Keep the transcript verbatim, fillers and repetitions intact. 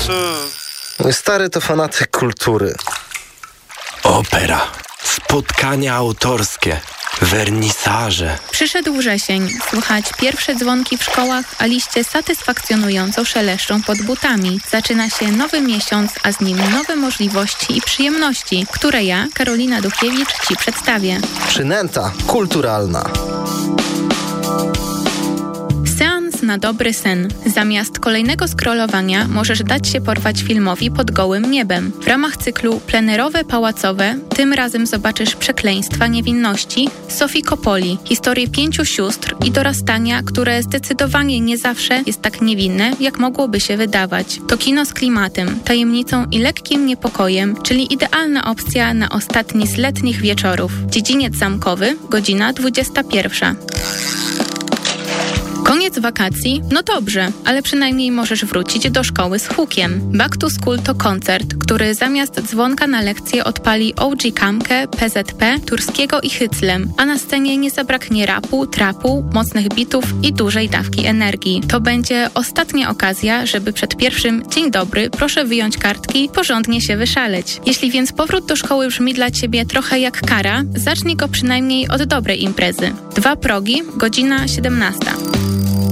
Mój stary to fanatyk kultury. Opera, spotkania autorskie, wernisaże. Przyszedł wrzesień, słychać pierwsze dzwonki w szkołach, a liście satysfakcjonująco szeleszczą pod butami. Zaczyna się nowy miesiąc, a z nim nowe możliwości i przyjemności, które ja, Karolina Duchkiewicz, Ci przedstawię. Przynęta kulturalna. Seans na dobry sen. Zamiast kolejnego scrollowania możesz dać się porwać filmowi pod gołym niebem. W ramach cyklu Plenerowe Pałacowe tym razem zobaczysz Przekleństwa niewinności Sofii Coppoli, historię pięciu sióstr i dorastania, które zdecydowanie nie zawsze jest tak niewinne, jak mogłoby się wydawać. To kino z klimatem, tajemnicą i lekkim niepokojem, czyli idealna opcja na ostatni z letnich wieczorów. Dziedziniec Zamkowy, godzina dwudziesta pierwsza. Koniec wakacji? No dobrze, ale przynajmniej możesz wrócić do szkoły z hukiem. Back to School to koncert, który zamiast dzwonka na lekcję odpali O G Kamkę, P Z P, Turskiego i Hyclem, a na scenie nie zabraknie rapu, trapu, mocnych bitów i dużej dawki energii. To będzie ostatnia okazja, żeby przed pierwszym dzień dobry proszę wyjąć kartki i porządnie się wyszaleć. Jeśli więc powrót do szkoły brzmi dla Ciebie trochę jak kara, zacznij go przynajmniej od dobrej imprezy. Dwa progi, godzina siedemnasta.